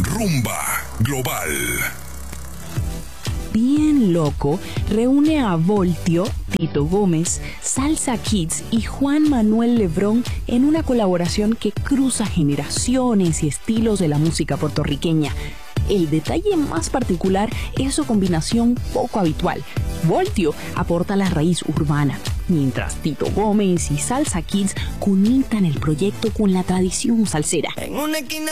Rumba Global. Bien Loco reúne a Voltio, Tito Gómez, Salsa Kids y Juan Manuel Lebrón en una colaboración que cruza generaciones y estilos de la música puertorriqueña. El detalle más particular es su combinación poco habitual. Voltio aporta la raíz urbana, mientras Tito Gómez y Salsa Kids conectan el proyecto con la tradición salsera. En una esquina